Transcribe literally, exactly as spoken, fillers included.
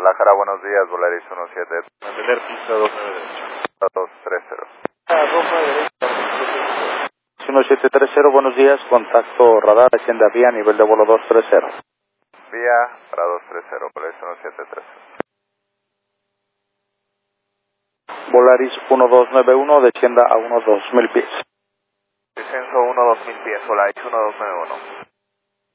Guadalajara, buenos días, Volaris uno siete. Mantener pista dos nueve derecha. dos tres cero. Roja derecha. uno siete tres cero, buenos días, contacto radar, Hacienda Vía, nivel de vuelo dos tres cero. Vía para dos tres cero, Volaris uno siete tres cero. Volaris uno dos nueve uno, descienda a uno dos mil pies. Descenso uno dos mil pies, Volaris uno dos nueve uno.